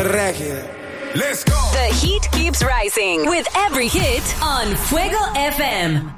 Let's go. The heat keeps rising with every hit on Fuego FM.